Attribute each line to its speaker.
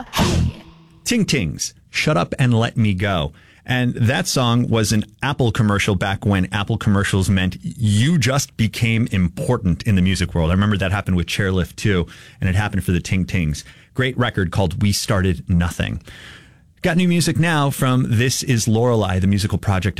Speaker 1: Ting Tings, Shut Up and Let Me Go. And that song was an Apple commercial back when Apple commercials meant you just became important in the music world. I remember that happened with Chairlift too, and it happened for the Ting Tings. Great record called We Started Nothing. Got new music now from This Is Lorelei, the musical project